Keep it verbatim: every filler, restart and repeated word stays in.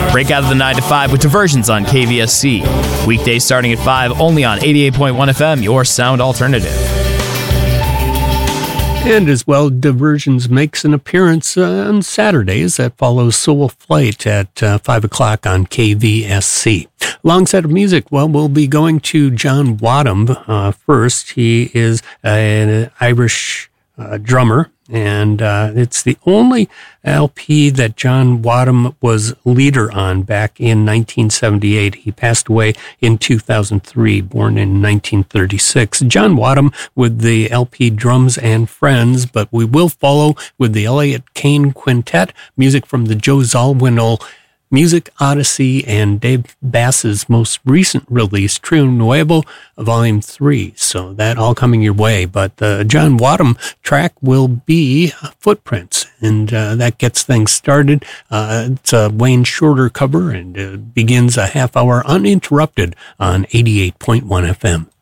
Break out of the nine to five with Diversions on K V S C. Weekdays starting at five, only on eighty-eight point one F M, your sound alternative. And as well, Diversions makes an appearance uh, on Saturdays that follows Soul Flight at uh, five o'clock on K V S C. Alongside of music, well, we'll be going to John Wadham uh, first. He is an Irish uh, drummer, and uh, it's the only L P that John Wadham was leader on back in nineteen seventy-eight. He passed away in two thousand three, born in nineteen thirty-six. John Wadham with the L P Drums and Friends, but we will follow with the Elliott Kane Quintet, music from the Joe Zawinul Music Odyssey, and Dave Bass's most recent release, Trio Nuevo, Volume three. So that all coming your way. But the John Wadham track will be Footprints, and uh, that gets things started. Uh, it's a Wayne Shorter cover, and uh, begins a half hour uninterrupted on eighty-eight point one F M.